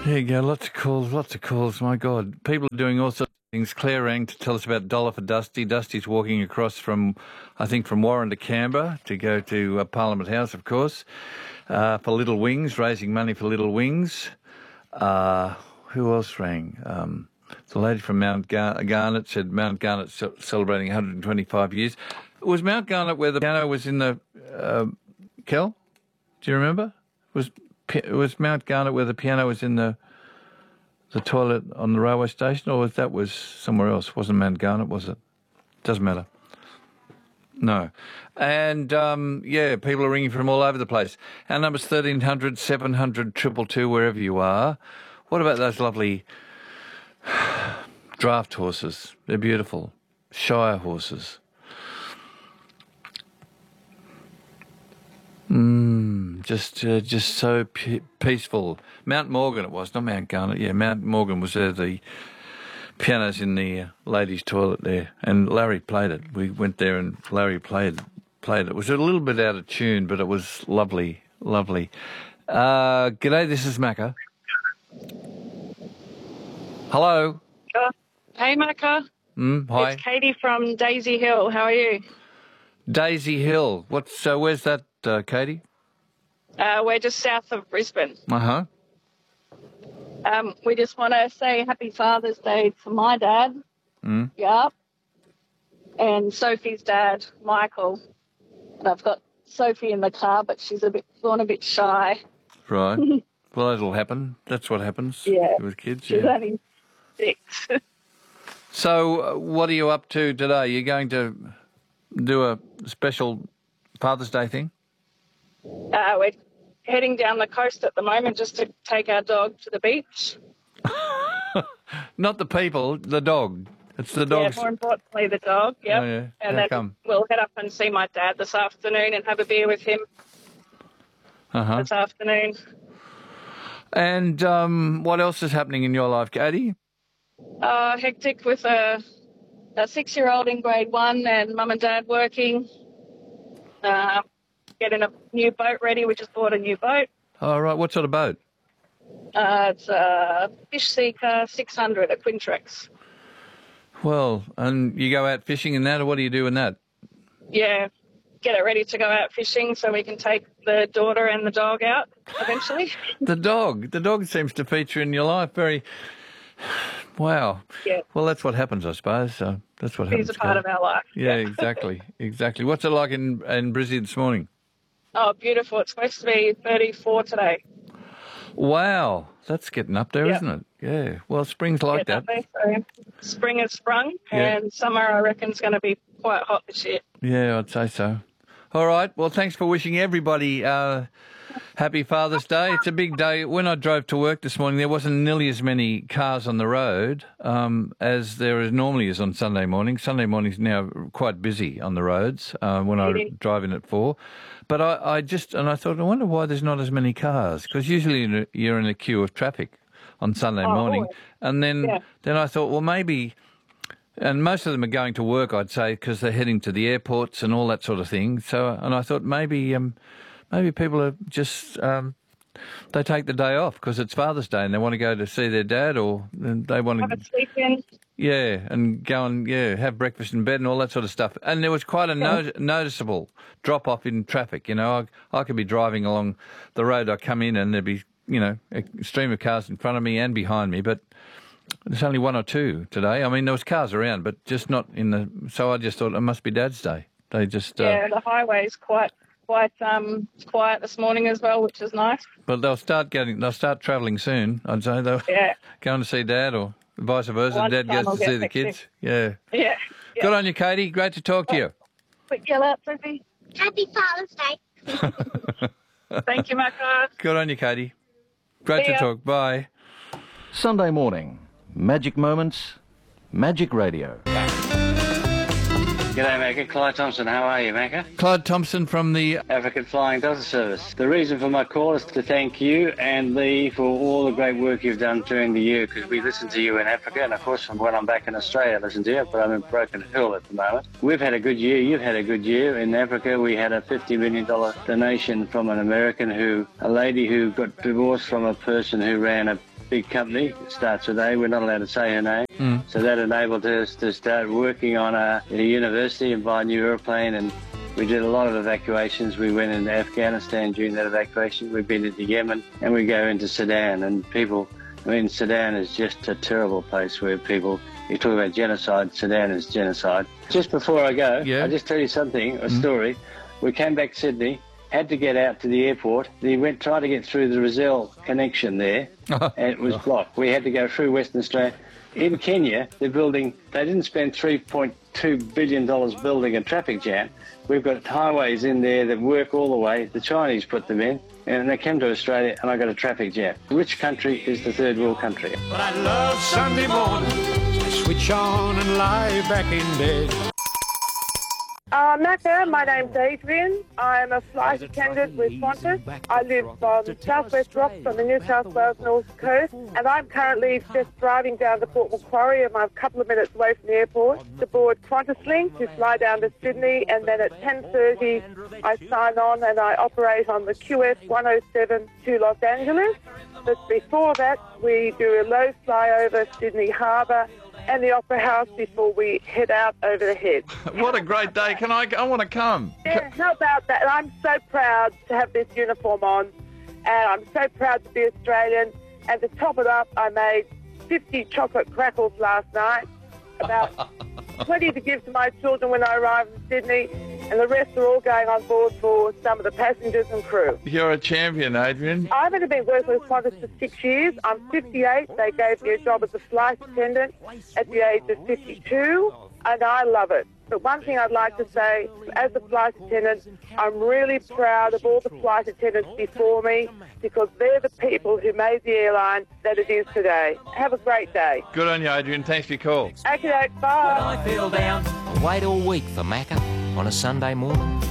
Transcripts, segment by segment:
There you go, lots of calls, my God. People are doing all sorts of things. Claire rang to tell us about Dollar for Dusty. Dusty's walking across from Warren to Canberra to go to Parliament House, of course, for Little Wings, raising money for Little Wings. Who else rang? The lady from Mount Garnet said Mount Garnet's celebrating 125 years. Was Mount Garnet where the piano was in the... Kel? Do you remember? Was Mount Garnet where the piano was in the toilet on the railway station, or was somewhere else? Wasn't Mount Garnet, was it? Doesn't matter. No. And, people are ringing from all over the place. Our number's 1300 700 222, wherever you are. What about those lovely draft horses? They're beautiful. Shire horses. Just so peaceful. Mount Morgan it was, not Mount Garnet. Yeah, Mount Morgan was there. The piano's in the ladies' toilet there, and Larry played it. We went there and Larry played it. It was a little bit out of tune, but it was lovely, lovely. G'day, this is Macca. Hello. Hey, Macca. Hi. It's Katie from Daisy Hill. How are you? Daisy Hill. Where's that, Katie? We're just south of Brisbane. Uh-huh. We just want to say Happy Father's Day to my dad. Yeah. And Sophie's dad, Michael. And I've got Sophie in the car, but she's gone a bit shy. Right. Well, that'll happen. That's what happens with kids. She's only 6. So what are you up to today? You're going to do a special Father's Day thing? We're heading down the coast at the moment just to take our dog to the beach. Not the people, the dog. It's the dog. Yeah, more importantly, the dog, yep. Oh, yeah. And How then come? we'll head up and see my dad this afternoon and have a beer with him this afternoon. And what else is happening in your life, Katie? Hectic with a 6-year-old in grade 1 and mum and dad working. Getting a new boat ready. We just bought a new boat. Oh, right. What sort of boat? It's a Fish Seeker 600, a Quintrex. Well, and you go out fishing in that, or what do you do in that? Yeah, get it ready to go out fishing so we can take the daughter and the dog out eventually. The dog seems to feature in your life very... Wow. Yeah. Well, that's what happens, I suppose. That's what happens. He's a part of our life. Yeah, exactly. What's it like in Brizzy this morning? Oh, beautiful. It's supposed to be 34 today. Wow. That's getting up there, isn't it? Yeah. Well, spring's like that. So spring has sprung, and summer, I reckon, is going to be quite hot this year. Yeah, I'd say so. All right. Well, thanks for wishing everybody Happy Father's Day. It's a big day. When I drove to work this morning, there wasn't nearly as many cars on the road as there normally is on Sunday morning. Sunday morning's now quite busy on the roads when I drive in at 4. But I thought, I wonder why there's not as many cars, because usually you're in a queue of traffic on Sunday morning. Always. And then I thought, well, maybe... And most of them are going to work, I'd say, because they're heading to the airports and all that sort of thing. So, and I thought maybe people are just they take the day off because it's Father's Day and they want to go to see their dad, or they want to have a sleep in. Yeah, and go and have breakfast in bed and all that sort of stuff. And there was quite a noticeable drop off in traffic. You know, I could be driving along the road, I come in and there'd be a stream of cars in front of me and behind me, but there's only 1 or 2 today. I mean, there was cars around, but just not in the... So I just thought it must be Dad's Day. They just... the highway's quite quiet this morning as well, which is nice. But they'll start travelling soon, I'd say. They'll going to see Dad, or vice versa. Dad goes to see the kids. Yeah. Good on you, Katie. Great to talk to you. Quick yell out, Sophie. Happy Father's Day. Thank you, Macca. Good on you, Katie. Great to talk. Bye. Sunday morning. Magic Moments, Magic Radio. G'day, Macca. Clyde Thompson. How are you, Macca? Clyde Thompson from the African Flying Doctor Service. The reason for my call is to thank you and Lee for all the great work you've done during the year, because we listen to you in Africa, and of course from when I'm back in Australia I listen to you, but I'm in Broken Hill at the moment. We've had a good year. You've had a good year. In Africa we had a $50 million donation from a lady who got divorced from a person who ran a big company. It starts with A. We're not allowed to say her name. So that enabled us to start working on a university and buy a new aeroplane, and we did a lot of evacuations. We went into Afghanistan during that evacuation. We've been into Yemen, and we go into Sudan. And people, I mean, Sudan is just a terrible place where people, you talk about genocide, Sudan is genocide. Just before I go, I'll just tell you something, a story. We came back to Sydney, had to get out to the airport. He tried to get through the Rozelle connection there, and it was blocked. We had to go through Western Australia. In Kenya, they didn't spend $3.2 billion building a traffic jam. We've got highways in there that work all the way. The Chinese put them in, and they came to Australia, and I got a traffic jam. Which country is the third world country? But I love Sunday morning. I switch on and lie back in bed. Macca, my name's Adrian. I'm a flight attendant with Qantas. I live on Southwest Rocks on the New South Wales North Coast, and I'm currently just driving down to Port Macquarie. I'm a couple of minutes away from the airport to board QantasLink to fly down to Sydney, and then at 10:30 I sign on and I operate on the QS 107 to Los Angeles. But before that, we do a low flyover Sydney Harbour and the Opera House before we head out over the head. What a great day. I want to come. Yeah, how about that? And I'm so proud to have this uniform on, and I'm so proud to be Australian. And to top it up, I made 50 chocolate crackles last night, about 20 to give to my children when I arrive in Sydney, and the rest are all going on board for some of the passengers and crew. You're a champion, Adrian. I've only been working with Qantas for 6 years. I'm 58. They gave me a job as a flight attendant at the age of 52, and I love it. But one thing I'd like to say, as a flight attendant, I'm really proud of all the flight attendants before me, because they're the people who made the airline that it is today. Have a great day. Good on you, Adrian. Thanks for your call. Okay, bye. When I feel down, I wait all week for Macca on a Sunday morning.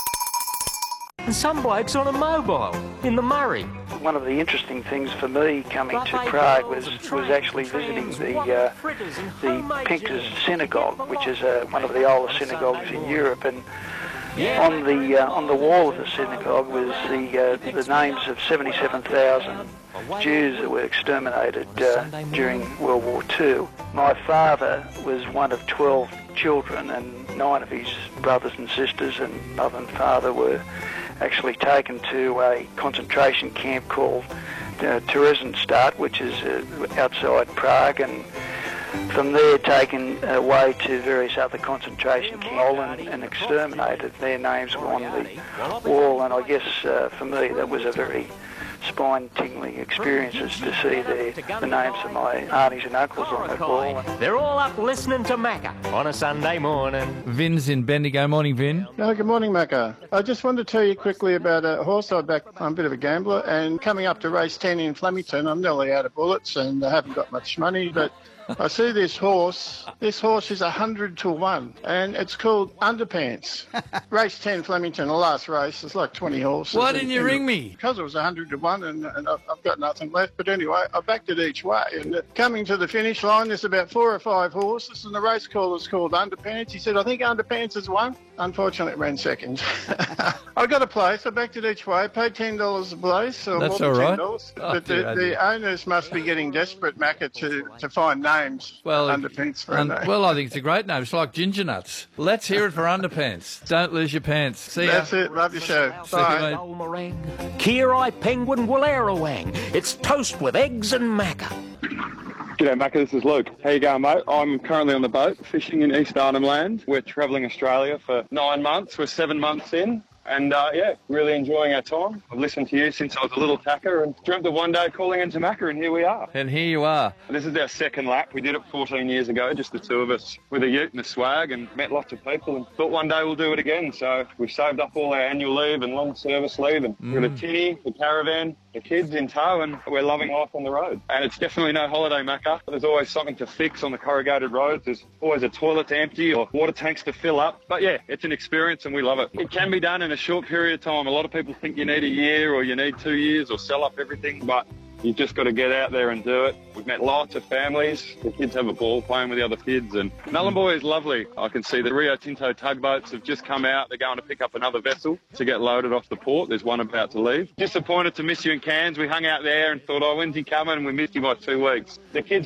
And some bloke's on a mobile in the Murray. One of the interesting things for me coming to Prague was actually visiting the Pinkas Synagogue, which is one of the oldest synagogues in Europe, and on the wall of the synagogue was the names of 77,000 Jews that were exterminated during World War II. My father was one of 12 children, and 9 of his brothers and sisters and mother and father were actually taken to a concentration camp called Theresienstadt, which is outside Prague, and from there taken away to various other concentration camps and exterminated. Their names were on the wall, and I guess for me that was a very spine-tingling experiences to see the names of my aunties and uncles on that wall. They're all up listening to Macca on a Sunday morning. Vin's in Bendigo. Morning, Vin. Good morning, Macca. I just wanted to tell you quickly about a horse I'm a bit of a gambler, and coming up to race 10 in Flemington, I'm nearly out of bullets and I haven't got much money, but I see this horse. This horse is 100 to 1, and it's called Underpants. Race 10 Flemington, the last race. There's like 20 horses. Why didn't you ring me? Because it was 100 to 1, and I've got nothing left. But anyway, I backed it each way. And coming to the finish line, there's about 4 or 5 horses, and the race caller's called Underpants. He said, I think Underpants has won. Unfortunately, it ran second. I got a place. I backed it each way. Paid $10 a place. So that's all right. But the owners must be getting desperate, Macca, to find names. Well, Underpants for a name. Well, I think it's a great name. It's like Ginger Nuts. Let's hear it for Underpants. Don't lose your pants. See ya. That's it. Love your show. Bye. Kirai Penguin Wallerawang. It's toast with eggs and Macca. G'day Macca, this is Luke. How you going, mate? I'm currently on the boat fishing in East Arnhem Land. We're travelling Australia for 9 months. We're 7 months in. And, really enjoying our time. I've listened to you since I was a little tacker and dreamt of one day calling into Macca, and here we are. And here you are. This is our second lap. We did it 14 years ago, just the two of us with a ute and a swag, and met lots of people and thought one day we'll do it again. So we've saved up all our annual leave and long service leave, and with a tinny, the caravan, the kids in tow, and we're loving life on the road. And it's definitely no holiday, Macca. There's always something to fix on the corrugated roads. There's always a toilet to empty or water tanks to fill up. But yeah, it's an experience and we love it. It can be done in a short period of time. A lot of people think you need a year or you need 2 years or sell up everything, but You just got to get out there and do it. We've met lots of families. The kids have a ball playing with the other kids. And Nullarbor is lovely. I can see the Rio Tinto tugboats have just come out. They're going to pick up another vessel to get loaded off the port. There's one about to leave. Disappointed to miss you in Cairns. We hung out there and thought, oh, when's he coming? And we missed you by 2 weeks. The kids